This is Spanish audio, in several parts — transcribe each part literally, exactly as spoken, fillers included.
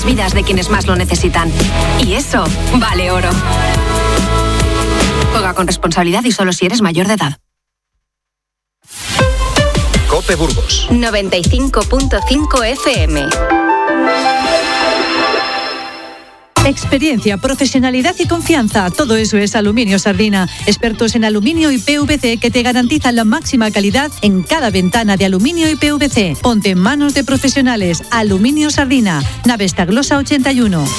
vidas de quienes más lo necesitan. Y eso vale oro. Juega con responsabilidad y solo si eres mayor de edad. COPE Burgos noventa y cinco punto cinco F M. Experiencia, profesionalidad y confianza. Todo eso es Aluminio Sardina. Expertos en aluminio y P V C que te garantizan la máxima calidad en cada ventana de aluminio y P V C. Ponte en manos de profesionales. Aluminio Sardina. Nave Staglosa ochenta y uno.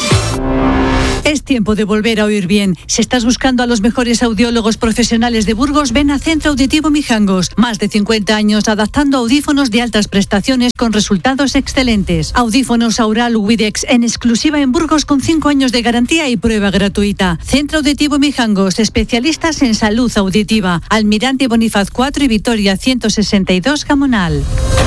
Es tiempo de volver a oír bien. Si estás buscando a los mejores audiólogos profesionales de Burgos, ven a Centro Auditivo Mijangos. Más de cincuenta años adaptando audífonos de altas prestaciones con resultados excelentes. Audífonos Aural Widex en exclusiva en Burgos con cinco años de garantía y prueba gratuita. Centro Auditivo Mijangos, especialistas en salud auditiva. Almirante Bonifaz cuatro y Vitoria ciento sesenta y dos Gamonal.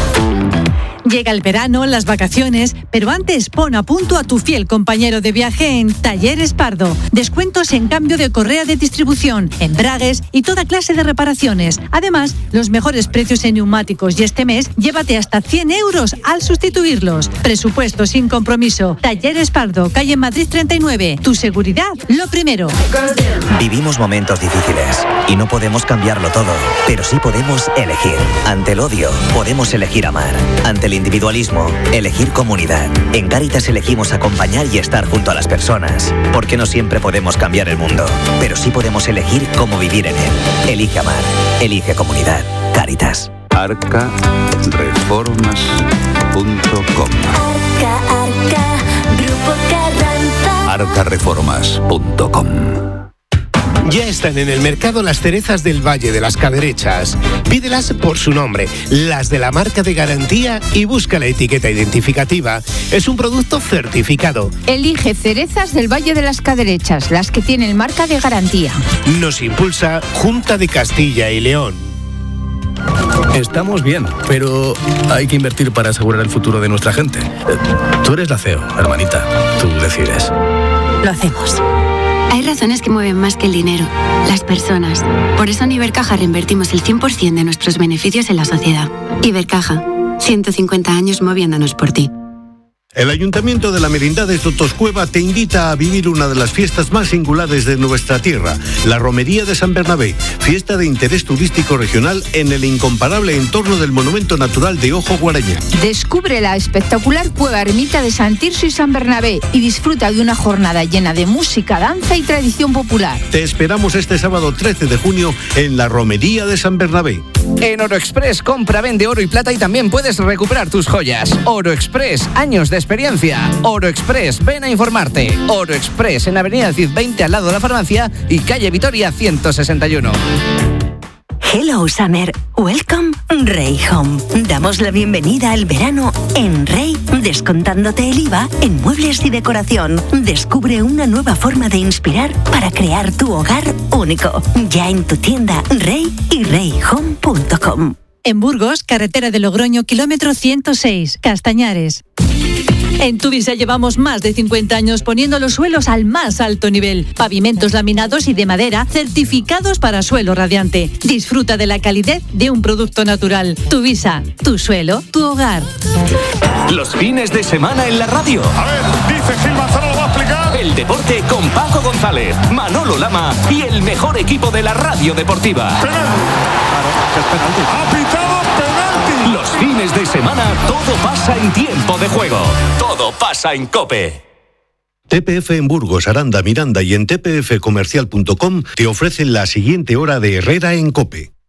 Llega el verano, las vacaciones, pero antes pon a punto a tu fiel compañero de viaje en Talleres Pardo. Descuentos en cambio de correa de distribución, embragues y toda clase de reparaciones. Además, los mejores precios en neumáticos y este mes, llévate hasta cien euros al sustituirlos. Presupuesto sin compromiso. Talleres Pardo, calle Madrid treinta y nueve. Tu seguridad, lo primero. Vivimos momentos difíciles y no podemos cambiarlo todo, pero sí podemos elegir. Ante el odio, podemos elegir amar. Ante el individualismo, elegir comunidad. En Cáritas elegimos acompañar y estar junto a las personas, porque no siempre podemos cambiar el mundo, pero sí podemos elegir cómo vivir en él. Elige amar, elige comunidad. Cáritas. arca reformas punto com. Arca, Arca, Grupo Carranza. arca reformas punto com. Ya están en el mercado las cerezas del Valle de las Caderechas. Pídelas por su nombre, las de la marca de garantía, y busca la etiqueta identificativa. Es un producto certificado. Elige cerezas del Valle de las Caderechas, las que tienen marca de garantía. Nos impulsa Junta de Castilla y León. Estamos bien, pero hay que invertir para asegurar el futuro de nuestra gente. Tú eres la C E O, hermanita. Tú decides. Lo hacemos. Hay razones que mueven más que el dinero, las personas. Por eso en Ibercaja reinvertimos el cien por ciento de nuestros beneficios en la sociedad. Ibercaja, ciento cincuenta años moviéndonos por ti. El Ayuntamiento de la Merindad de Sotoscueva te invita a vivir una de las fiestas más singulares de nuestra tierra, la Romería de San Bernabé, fiesta de interés turístico regional en el incomparable entorno del Monumento Natural de Ojo Guaraña. Descubre la espectacular cueva ermita de San Tirso y San Bernabé y disfruta de una jornada llena de música, danza y tradición popular. Te esperamos este sábado trece de junio en la Romería de San Bernabé. En Oro Express, compra, vende oro y plata y también puedes recuperar tus joyas. Oro Express, años de experiencia. Oro Express, ven a informarte. Oro Express en Avenida Cid veinte al lado de la farmacia y calle Vitoria ciento sesenta y uno. Hello Summer, welcome Rey Home. Damos la bienvenida al verano en Rey, descontándote el I V A en muebles y decoración. Descubre una nueva forma de inspirar para crear tu hogar único. Ya en tu tienda Rey y rey home punto com. En Burgos, carretera de Logroño, kilómetro ciento seis, Castañares. En Tuvisa llevamos más de cincuenta años poniendo los suelos al más alto nivel. Pavimentos laminados y de madera certificados para suelo radiante. Disfruta de la calidez de un producto natural. Tuvisa, tu suelo, tu hogar. Los fines de semana en la radio. A ver, dice Gil Manzano, lo va a explicar. El deporte con Paco González, Manolo Lama y el mejor equipo de la radio deportiva. Penal. Claro, es penalti. Ha pitado penalti. Los fines de semana todo pasa en tiempo de juego. Todo pasa en COPE. T P F en Burgos, Aranda, Miranda y en t p f comercial punto com te ofrecen la siguiente hora de Herrera en COPE.